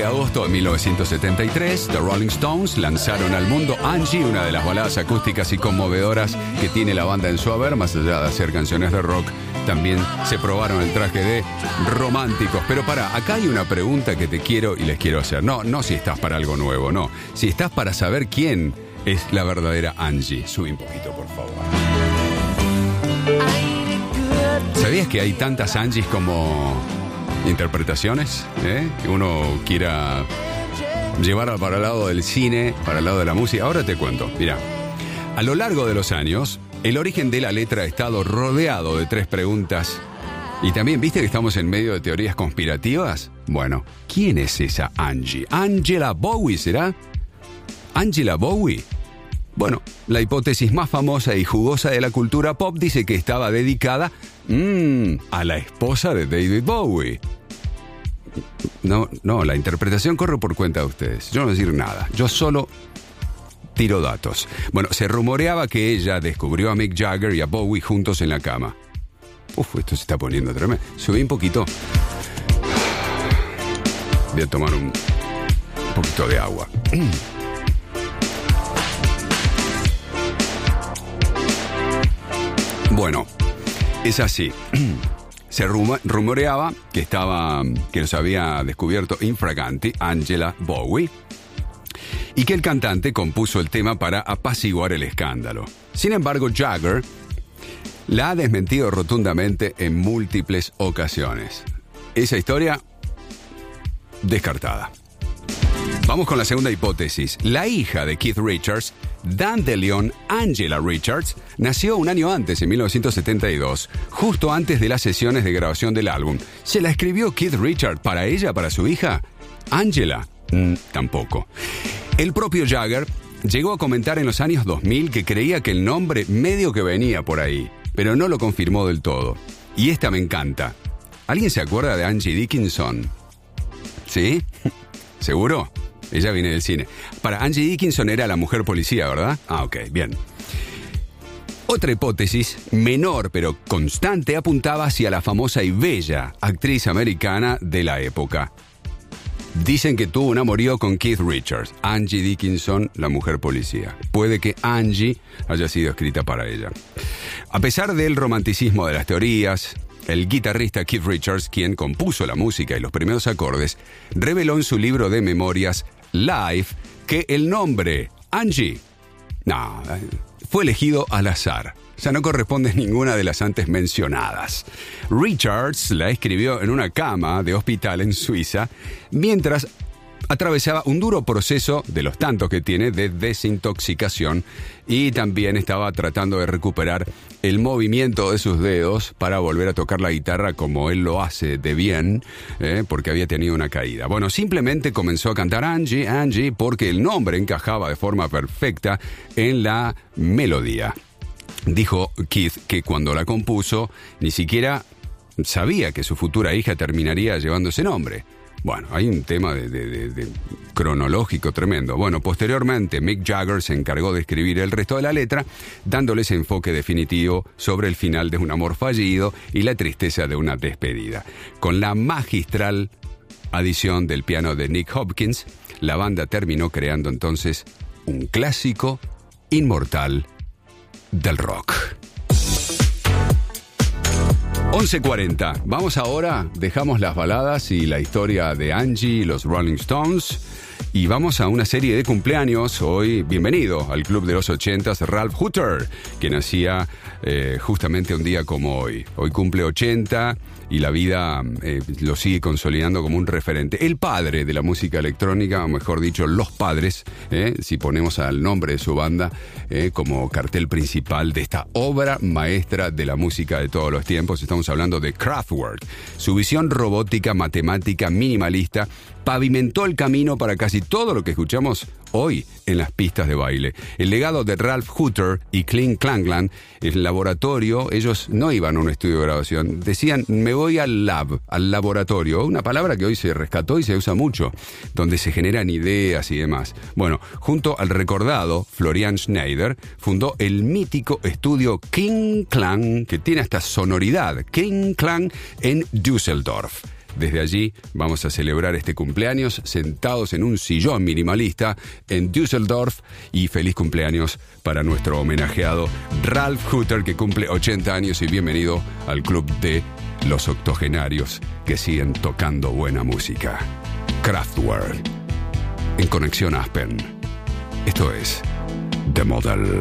agosto de 1973, The Rolling Stones lanzaron al mundo Angie, una de las baladas acústicas y conmovedoras que tiene la banda en su haber. Más allá de hacer canciones de rock, también se probaron el traje de románticos. Pero acá hay una pregunta que te quiero y les quiero hacer. No si estás para algo nuevo, no. Si estás para saber quién es la verdadera Angie. Sube un poquito, por favor. ¿Sabías que hay tantas Angies como interpretaciones? Que uno quiera llevar para el lado del cine, para el lado de la música. Ahora te cuento. Mira, a lo largo de los años, el origen de la letra ha estado rodeado de 3 preguntas. Y también, ¿viste que estamos en medio de teorías conspirativas? Bueno, ¿quién es esa Angie? ¿Angela Bowie será? ¿Angela Bowie? Bueno, la hipótesis más famosa y jugosa de la cultura pop dice que estaba dedicada a la esposa de David Bowie. No, la interpretación corre por cuenta de ustedes. Yo no voy a decir nada. Yo solo tiro datos. Bueno, se rumoreaba que ella descubrió a Mick Jagger y a Bowie juntos en la cama. Esto se está poniendo tremendo. Subí un poquito. Voy a tomar un poquito de agua. Bueno, es así. Se rumoreaba que los había descubierto infraganti Angela Bowie y que el cantante compuso el tema para apaciguar el escándalo. Sin embargo, Jagger la ha desmentido rotundamente en múltiples ocasiones. Esa historia descartada. Vamos con la segunda hipótesis. La hija de Keith Richards, Dandelion Angela Richards, nació un año antes, en 1972, justo antes de las sesiones de grabación del álbum. ¿Se la escribió Keith Richards para ella, para su hija? ¿Angela? Tampoco. El propio Jagger llegó a comentar en los años 2000 que creía que el nombre medio que venía por ahí, pero no lo confirmó del todo. Y esta me encanta. ¿Alguien se acuerda de Angie Dickinson? ¿Sí? ¿Seguro? Ella viene del cine. Para Angie Dickinson era la mujer policía, ¿verdad? Ok, bien. Otra hipótesis, menor pero constante, apuntaba hacia la famosa y bella actriz americana de la época. Dicen que tuvo un amorío con Keith Richards. Angie Dickinson, la mujer policía. Puede que Angie haya sido escrita para ella. A pesar del romanticismo de las teorías, el guitarrista Keith Richards, quien compuso la música y los primeros acordes, reveló en su libro de memorias Live que el nombre Angie fue elegido al azar. O sea, no corresponde a ninguna de las antes mencionadas. Richards la escribió en una cama de hospital en Suiza mientras atravesaba un duro proceso, de los tantos que tiene, de desintoxicación, y también estaba tratando de recuperar el movimiento de sus dedos para volver a tocar la guitarra como él lo hace de bien, porque había tenido una caída. Bueno, simplemente comenzó a cantar Angie, Angie, porque el nombre encajaba de forma perfecta en la melodía. Dijo Keith que cuando la compuso ni siquiera sabía que su futura hija terminaría llevando ese nombre. Bueno, hay un tema de cronológico tremendo. Bueno, posteriormente Mick Jagger se encargó de escribir el resto de la letra, dándole ese enfoque definitivo sobre el final de un amor fallido y la tristeza de una despedida. Con la magistral adición del piano de Nick Hopkins, la banda terminó creando entonces un clásico inmortal del rock. 11:40. Vamos ahora, dejamos las baladas y la historia de Angie y los Rolling Stones y vamos a una serie de cumpleaños. Hoy, bienvenido al Club de los 80s, Ralph Hooter, que nacía justamente un día como hoy. Hoy cumple 80 y la vida lo sigue consolidando como un referente. El padre de la música electrónica, o mejor dicho, los padres, si ponemos al nombre de su banda como cartel principal de esta obra maestra de la música de todos los tiempos. Estamos hablando de Kraftwerk. Su visión robótica, matemática, minimalista, pavimentó el camino para casi todo lo que escuchamos hoy en las pistas de baile. El legado de Ralph Hooter y Kling Klangland, el laboratorio, ellos no iban a un estudio de grabación, decían, me voy al laboratorio, una palabra que hoy se rescató y se usa mucho, donde se generan ideas y demás. Bueno, junto al recordado Florian Schneider, fundó el mítico estudio King Klang, que tiene hasta sonoridad, King Klang en Düsseldorf. Desde allí vamos a celebrar este cumpleaños sentados en un sillón minimalista en Düsseldorf, y feliz cumpleaños para nuestro homenajeado Ralf Hutter, que cumple 80 años, y bienvenido al club de los octogenarios que siguen tocando buena música. Kraftwerk en Conexión Aspen. Esto es The Model.